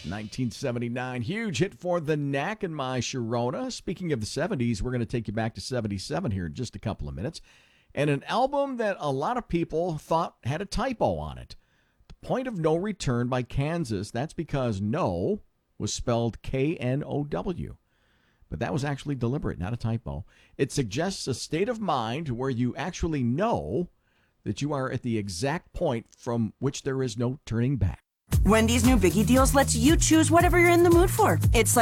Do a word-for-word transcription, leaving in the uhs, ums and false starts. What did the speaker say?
nineteen seventy-nine, huge hit for the Knack and My Sharona. Speaking of the seventies, we're going to take you back to seventy-seven here in just a couple of minutes. And an album that a lot of people thought had a typo on it. The Point of No Return by Kansas. That's because no was spelled K N O W. But that was actually deliberate, not a typo. It suggests a state of mind where you actually know that you are at the exact point from which there is no turning back. Wendy's new Biggie Deals lets you choose whatever you're in the mood for. It's like